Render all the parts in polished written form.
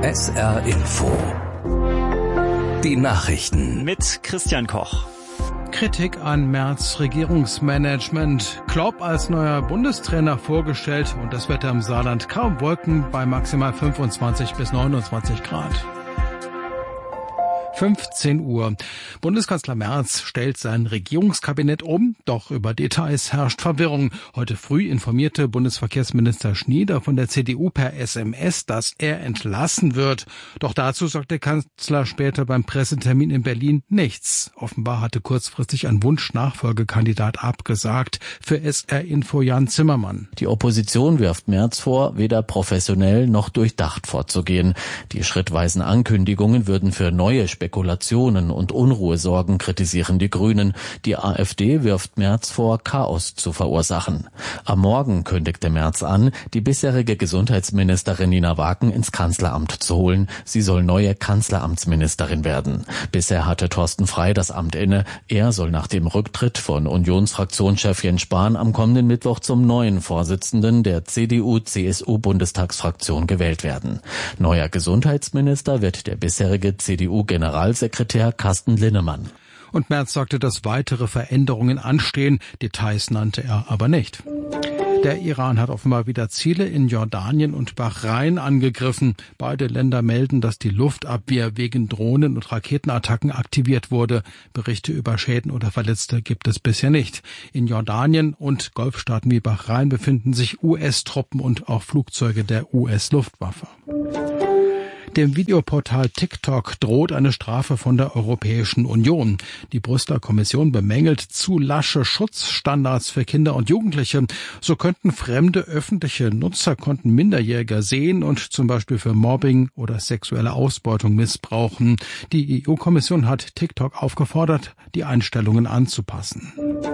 SR Info. Die Nachrichten. Mit Christian Koch. Kritik an Merz Regierungsmanagement. Klopp als neuer Bundestrainer vorgestellt und das Wetter im Saarland kaum Wolken bei maximal 25 bis 29 Grad. 15 Uhr. Bundeskanzler Merz stellt sein Regierungskabinett um, doch über Details herrscht Verwirrung. Heute früh informierte Bundesverkehrsminister Schnieder von der CDU per SMS, dass er entlassen wird. Doch dazu sagt der Kanzler später beim Pressetermin in Berlin nichts. Offenbar hatte kurzfristig ein Wunsch-Nachfolgekandidat abgesagt. Für SR Info Jan Zimmermann. Die Opposition wirft Merz vor, weder professionell noch durchdacht vorzugehen. Die schrittweisen Ankündigungen würden für neue Spekulationen und Unruhe sorgen, kritisieren die Grünen. Die AfD wirft Merz vor, Chaos zu verursachen. Am Morgen kündigte Merz an, die bisherige Gesundheitsministerin Nina Wagen ins Kanzleramt zu holen. Sie soll neue Kanzleramtsministerin werden. Bisher hatte Thorsten Frey das Amt inne. Er soll nach dem Rücktritt von Unionsfraktionschef Jens Spahn am kommenden Mittwoch zum neuen Vorsitzenden der CDU-CSU-Bundestagsfraktion gewählt werden. Neuer Gesundheitsminister wird der bisherige CDU-Generalsekretär Carsten Linnemann. Und Merz sagte, dass weitere Veränderungen anstehen. Details nannte er aber nicht. Der Iran hat offenbar wieder Ziele in Jordanien und Bahrain angegriffen. Beide Länder melden, dass die Luftabwehr wegen Drohnen- und Raketenattacken aktiviert wurde. Berichte über Schäden oder Verletzte gibt es bisher nicht. In Jordanien und Golfstaaten wie Bahrain befinden sich US-Truppen und auch Flugzeuge der US-Luftwaffe. Dem Videoportal TikTok droht eine Strafe von der Europäischen Union. Die Brüsseler Kommission bemängelt zu lasche Schutzstandards für Kinder und Jugendliche. So könnten fremde öffentliche Nutzerkonten Minderjähriger sehen und zum Beispiel für Mobbing oder sexuelle Ausbeutung missbrauchen. Die EU-Kommission hat TikTok aufgefordert, die Einstellungen anzupassen.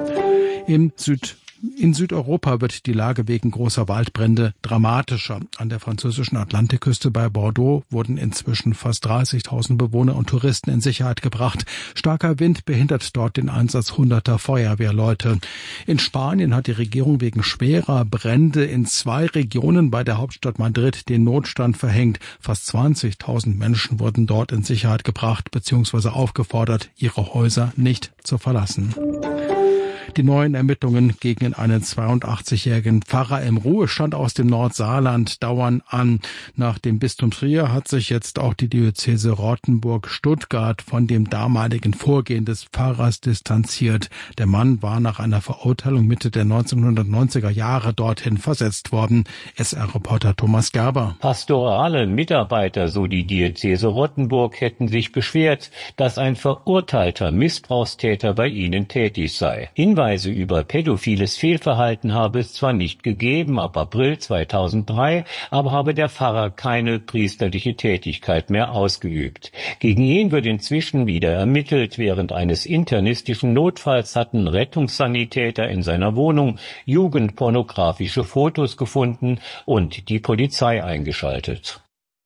In Südeuropa wird die Lage wegen großer Waldbrände dramatischer. An der französischen Atlantikküste bei Bordeaux wurden inzwischen fast 30.000 Bewohner und Touristen in Sicherheit gebracht. Starker Wind behindert dort den Einsatz hunderter Feuerwehrleute. In Spanien hat die Regierung wegen schwerer Brände in 2 Regionen bei der Hauptstadt Madrid den Notstand verhängt. Fast 20.000 Menschen wurden dort in Sicherheit gebracht bzw. aufgefordert, ihre Häuser nicht zu verlassen. Die neuen Ermittlungen gegen einen 82-jährigen Pfarrer im Ruhestand aus dem Nordsaarland dauern an. Nach dem Bistum Trier hat sich jetzt auch die Diözese Rottenburg-Stuttgart von dem damaligen Vorgehen des Pfarrers distanziert. Der Mann war nach einer Verurteilung Mitte der 1990er Jahre dorthin versetzt worden. SR-Reporter Thomas Gerber. Pastorale Mitarbeiter, so die Diözese Rottenburg, hätten sich beschwert, dass ein verurteilter Missbrauchstäter bei ihnen tätig sei. Hinweise über pädophiles Fehlverhalten habe es zwar nicht gegeben ab April 2003, aber habe der Pfarrer keine priesterliche Tätigkeit mehr ausgeübt. Gegen ihn wird inzwischen wieder ermittelt. Während eines internistischen Notfalls hatten Rettungssanitäter in seiner Wohnung jugendpornografische Fotos gefunden und die Polizei eingeschaltet.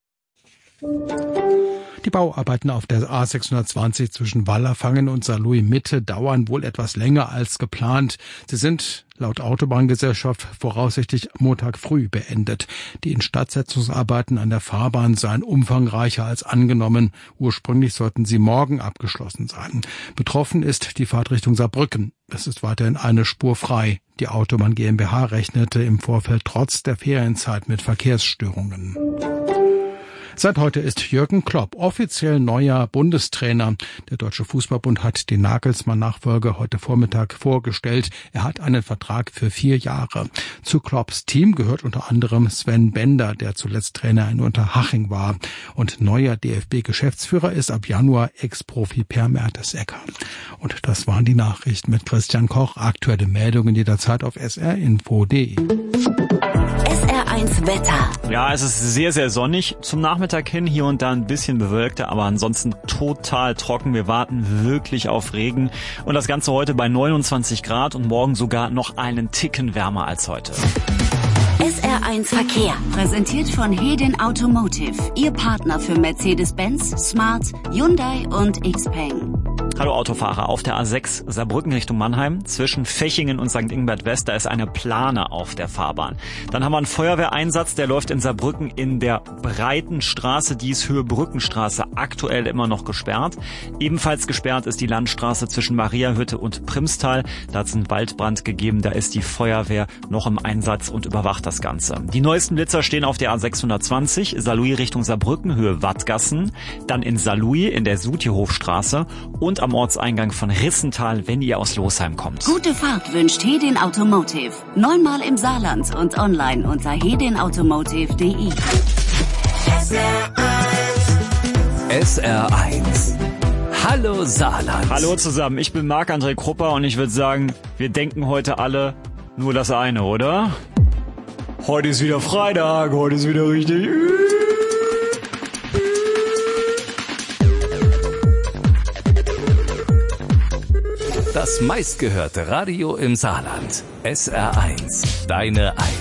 Die Bauarbeiten auf der A620 zwischen Wallerfangen und Saarlouis-Mitte dauern wohl etwas länger als geplant. Sie sind laut Autobahngesellschaft voraussichtlich Montag früh beendet. Die Instandsetzungsarbeiten an der Fahrbahn seien umfangreicher als angenommen. Ursprünglich sollten sie morgen abgeschlossen sein. Betroffen ist die Fahrtrichtung Saarbrücken. Es ist weiterhin eine Spur frei. Die Autobahn GmbH rechnete im Vorfeld trotz der Ferienzeit mit Verkehrsstörungen. Seit heute ist Jürgen Klopp offiziell neuer Bundestrainer. Der Deutsche Fußballbund hat den Nagelsmann-Nachfolger heute Vormittag vorgestellt. Er hat einen Vertrag für 4 Jahre. Zu Klopps Team gehört unter anderem Sven Bender, der zuletzt Trainer in Unterhaching war. Und neuer DFB-Geschäftsführer ist ab Januar Ex-Profi Per Mertesacker. Und das waren die Nachrichten mit Christian Koch. Aktuelle Meldungen jederzeit auf srinfo.de. SR1 Wetter. Ja, es ist sehr, sehr sonnig. Zum Nachmittag hin hier und da ein bisschen bewölkter, aber ansonsten total trocken. Wir warten wirklich auf Regen. Und das Ganze heute bei 29 Grad und morgen sogar noch einen Ticken wärmer als heute. SR1 Verkehr. Präsentiert von Hedin Automotive. Ihr Partner für Mercedes-Benz, Smart, Hyundai und Xpeng. Hallo Autofahrer, auf der A6 Saarbrücken Richtung Mannheim zwischen Fechingen und St. Ingbert West, da ist eine Plane auf der Fahrbahn. Dann haben wir einen Feuerwehreinsatz, der läuft in Saarbrücken in der breiten Straße, die ist Höhe Brückenstraße, aktuell immer noch gesperrt. Ebenfalls gesperrt ist die Landstraße zwischen Mariahütte und Primstal, da hat es einen Waldbrand gegeben, da ist die Feuerwehr noch im Einsatz und überwacht das Ganze. Die neuesten Blitzer stehen auf der A620, Saarlouis Richtung Saarbrücken, Höhe Wattgassen, dann in Saarlouis in der Sutihofstraße und am Ortseingang von Rissental, wenn ihr aus Losheim kommt. Gute Fahrt wünscht Hedin Automotive. 9-mal im Saarland und online unter hedinautomotive.de. SR1. Hallo Saarland. Hallo zusammen, ich bin Marc-André Krupper und ich würde sagen, wir denken heute alle nur das eine, oder? Heute ist wieder Freitag, heute ist wieder richtig... Das meistgehörte Radio im Saarland. SR1. Deine